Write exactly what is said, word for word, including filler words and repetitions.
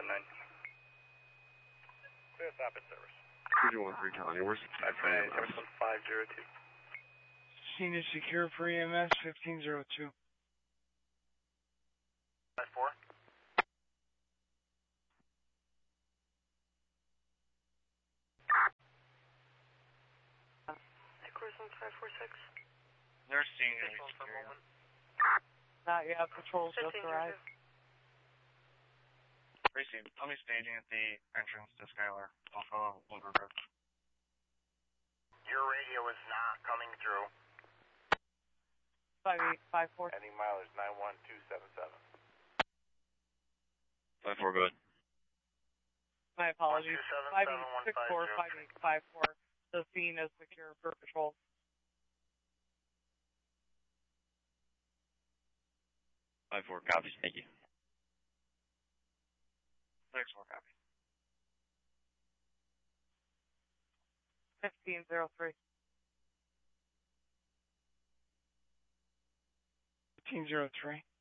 seven nine. Clear stop at service. three two one three Colony, where's five Nine service on five zero two. Scene is secure for E M S fifteen zero two. Five four. Course on five four six. They're seeing it. Not yet. Patrol's just arrived. Racing. I'll be staging at the entrance to Skylar off of Wilbur Road. Your radio is not coming through. Five eight five four. Any mileage nine one two seven seven. five four, go ahead. My apologies. Five eight six four five eight five four. The scene is secure for patrol. five four, copies, thank you. six four, copy. fifteen zero three. fifteen zero three.